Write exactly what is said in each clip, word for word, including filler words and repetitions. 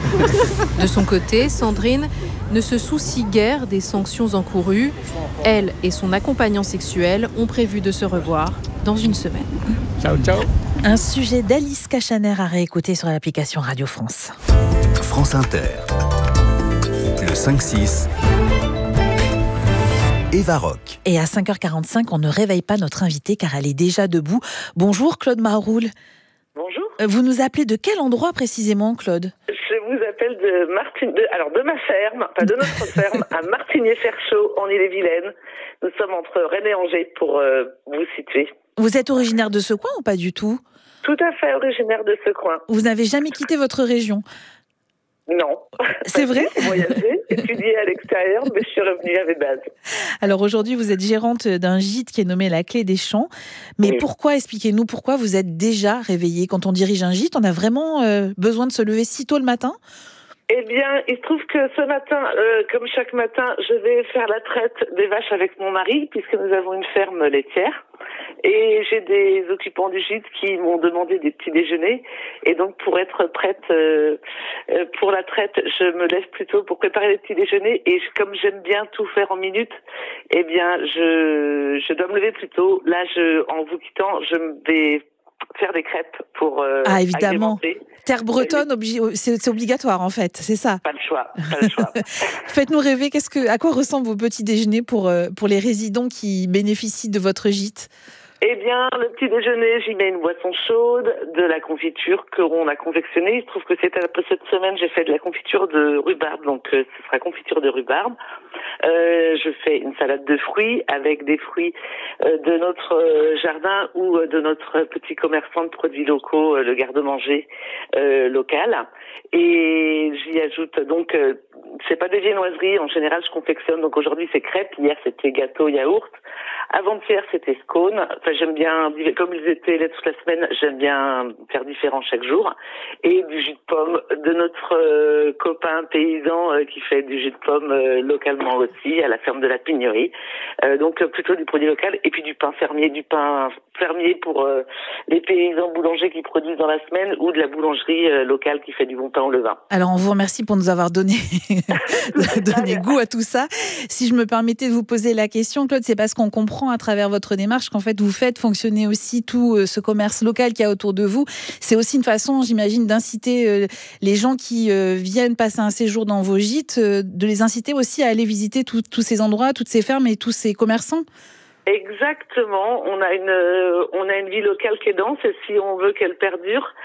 De son côté, Sandrine ne se soucie guère des sanctions encourues. Elle et son accompagnant sexuel ont prévu de se revoir dans une semaine. Ciao, ciao. Un sujet d'Alice Cachaner à réécouter sur l'application Radio France. France Inter. Le cinq six. Eva Rock. Et à cinq heures quarante-cinq, on ne réveille pas notre invitée car elle est déjà debout. Bonjour Claude Maroul. Bonjour. Vous nous appelez de quel endroit précisément, Claude ? Je vous appelle de Martin, de, alors de ma ferme, enfin de notre ferme, à Martigny-Ferchaud, en Ille-et-Vilaine. Nous sommes entre Rennes et Angers pour euh, vous situer. Vous êtes originaire de ce coin ou pas du tout ? Tout à fait originaire de ce coin. Vous n'avez jamais quitté votre région ? Non. C'est vrai ? J'ai voyagé, étudié à l'extérieur, mais je suis revenue à mes bases. Alors aujourd'hui, vous êtes gérante d'un gîte qui est nommé La Clé des Champs. Mais oui. Pourquoi, expliquez-nous, pourquoi vous êtes déjà réveillée ? Quand on dirige un gîte, on a vraiment euh, besoin de se lever si tôt le matin ? Eh bien, il se trouve que ce matin, euh, comme chaque matin, je vais faire la traite des vaches avec mon mari, puisque nous avons une ferme laitière. Et j'ai des occupants du gîte qui m'ont demandé des petits déjeuners. Et donc, pour être prête euh, pour la traite, je me lève plus tôt pour préparer les petits déjeuners. Et comme j'aime bien tout faire en minutes, eh bien, je, je dois me lever plus tôt. Là, je, en vous quittant, je vais faire des crêpes pour euh, ah évidemment agrémenter. Terre bretonne, obli- c'est, c'est obligatoire en fait, c'est ça. Pas le choix, pas le choix. Faites-nous rêver. Qu'est-ce que, à quoi ressemblent vos petits déjeuners pour euh, pour les résidents qui bénéficient de votre gîte? Eh bien, le petit déjeuner, j'y mets une boisson chaude, de la confiture que l'on a confectionnée. Il se trouve que c'est après cette semaine, j'ai fait de la confiture de rhubarbe, donc euh, ce sera confiture de rhubarbe. Euh, je fais une salade de fruits avec des fruits euh, de notre euh, jardin ou euh, de notre petit commerçant de produits locaux, euh, le garde-manger euh, local. Et j'y ajoute donc, euh, c'est pas des viennoiseries, en général je confectionne, donc aujourd'hui c'est crêpes, hier c'était gâteau yaourt. Avant-hier, c'était scone. Enfin, j'aime bien, comme ils étaient là toute la semaine, j'aime bien faire différent chaque jour. Et du jus de pomme de notre euh, copain paysan euh, qui fait du jus de pomme euh, localement aussi, à la ferme de la Pignerie. Euh, donc, euh, plutôt du produit local. Et puis du pain fermier, du pain fermier pour euh, les paysans boulangers qui produisent dans la semaine ou de la boulangerie euh, locale qui fait du bon pain au levain. Alors, on vous remercie pour nous avoir donné, donné goût à tout ça. Si je me permettais de vous poser la question, Claude, c'est parce qu'on comprend à travers votre démarche qu'en fait vous faites fonctionner aussi tout ce commerce local qu'il y a autour de vous. C'est aussi une façon, j'imagine, d'inciter les gens qui viennent passer un séjour dans vos gîtes, de les inciter aussi à aller visiter tous ces endroits, toutes ces fermes et tous ces commerçants. Exactement. On a une euh, on a une vie locale qui est dense et si on veut qu'elle perdure,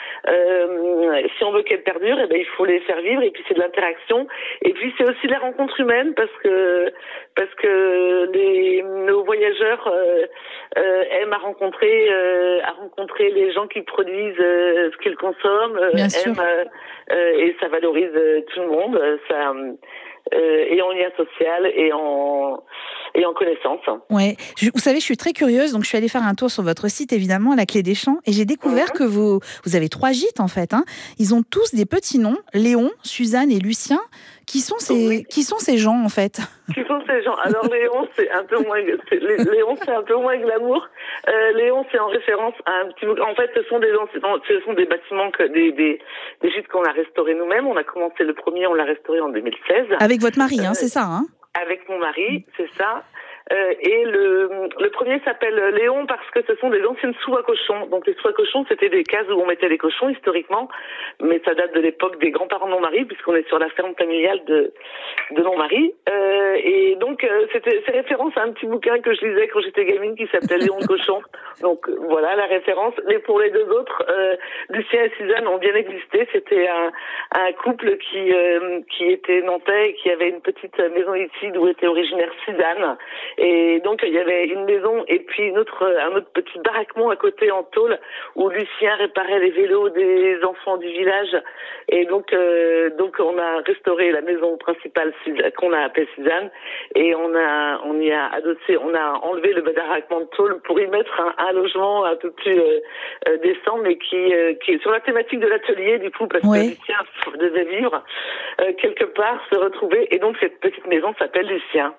euh, si on veut qu'elle perdure, eh ben il faut les faire vivre et puis c'est de l'interaction et puis c'est aussi la rencontre humaine parce que parce que les nos voyageurs euh, euh, aiment à rencontrer euh, à rencontrer les gens qui produisent euh, ce qu'ils consomment, euh, aiment euh, euh, et ça valorise euh, tout le monde. Ça Euh, et en lien social et en et en connaissance. Ouais, je, vous savez, je suis très curieuse, donc je suis allée faire un tour sur votre site, évidemment, La Clé des Champs, et j'ai découvert mmh. que vous vous avez trois gîtes en fait. Hein. Ils ont tous des petits noms, Léon, Suzanne et Lucien. Qui sont ces oui. qui sont ces gens en fait? Qui sont ces gens? Alors Léon, c'est un peu moins c'est, Léon, c'est un peu moins glamour. Euh, Léon, c'est en référence à un petit. En fait, ce sont des ce sont des bâtiments que des des, des gîtes qu'on a restaurés nous-mêmes. On a commencé le premier, on l'a restauré en deux mille seize. Avec votre mari, hein, euh, c'est ça, hein? Avec mon mari, c'est ça. Euh, et le, le premier s'appelle Léon parce que ce sont des anciennes sous à cochons. Donc les sous à cochons, c'était des cases où on mettait les cochons historiquement, mais ça date de l'époque des grands-parents de mon mari puisqu'on est sur la ferme familiale de de mon mari. Euh, et donc euh, c'était c'est référence à un petit bouquin que je lisais quand j'étais gamine qui s'appelait Léon le cochon. Donc voilà la référence. Mais pour les deux autres, euh, Lucien et Suzanne ont bien existé. C'était un, un couple qui euh, qui était nantais et qui avait une petite maison ici d'où était originaire Suzanne. Et donc il y avait une maison et puis une autre, un autre petit baraquement à côté en tôle où Lucien réparait les vélos des enfants du village. Et donc euh, donc on a restauré la maison principale qu'on a appelée Suzanne et on a on y a adossé, on a enlevé le baraquement de tôle pour y mettre un, un logement un peu plus euh, euh, décent, mais qui euh, qui est sur la thématique de l'atelier du coup parce oui. que Lucien devait vivre euh, quelque part, se retrouver et donc cette petite maison s'appelle Lucien.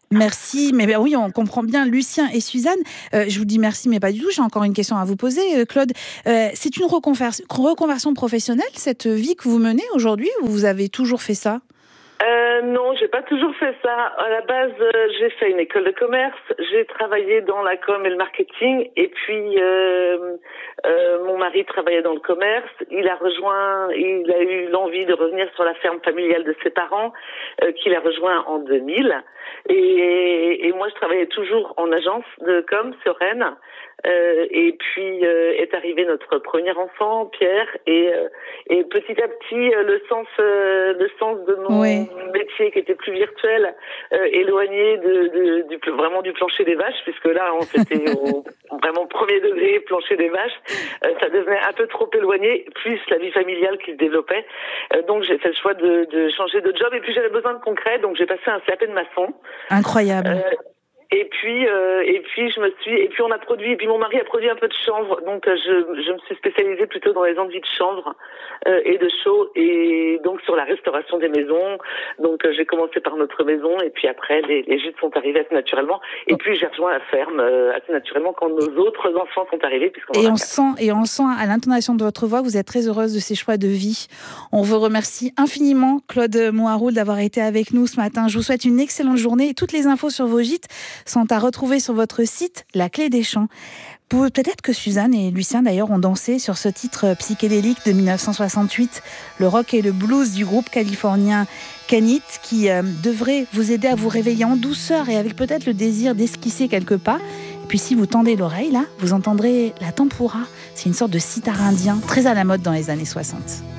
Merci, mais ben oui, on comprend bien. Lucien et Suzanne, euh, je vous dis merci, mais pas du tout. J'ai encore une question à vous poser, euh, Claude. Euh, c'est une reconversion, reconversion professionnelle, cette vie que vous menez aujourd'hui, ou vous avez toujours fait ça ? Euh, non, j'ai pas toujours fait ça. À la base, euh, j'ai fait une école de commerce, j'ai travaillé dans la com et le marketing, et puis euh, euh, mon mari travaillait dans le commerce. Il a rejoint, il a eu l'envie de revenir sur la ferme familiale de ses parents, euh, qu'il a rejoint en deux mille. Et, et moi, je travaillais toujours en agence de com sur Rennes. Euh, et puis euh, est arrivé notre premier enfant, Pierre, et, euh, et petit à petit euh, le sens, euh, le sens de mon oui. métier qui était plus virtuel, euh, éloigné de, de, du vraiment du plancher des vaches, puisque là on était au vraiment premier degré plancher des vaches, euh, ça devenait un peu trop éloigné, plus la vie familiale qui se développait. Euh, donc j'ai fait le choix de, de changer de job, et puis j'avais besoin de concret, donc j'ai passé un C A P de maçon. Incroyable. Euh, Et puis, euh, et puis je me suis, et puis on a produit, et puis mon mari a produit un peu de chanvre, donc euh, je, je me suis spécialisée plutôt dans les enduits de chanvre euh, et de chaux, et donc sur la restauration des maisons. Donc euh, j'ai commencé par notre maison, et puis après les, les gîtes sont arrivés assez naturellement, et puis j'ai rejoint la ferme euh, assez naturellement quand nos autres enfants sont arrivés. Et on sent, et on sent à l'intonation de votre voix que vous êtes très heureuse de ces choix de vie. On vous remercie infiniment, Claude Moharoul, d'avoir été avec nous ce matin. Je vous souhaite une excellente journée, et toutes les infos sur vos gîtes sont à retrouver sur votre site La Clé des Champs. Peut-être que Suzanne et Lucien d'ailleurs ont dansé sur ce titre psychédélique de dix-neuf cent soixante-huit, le rock et le blues du groupe californien Can-It, qui euh, devrait vous aider à vous réveiller en douceur et avec peut-être le désir d'esquisser quelques pas. Et puis si vous tendez l'oreille là, vous entendrez la tempura. C'est une sorte de sitar indien très à la mode dans les années soixante.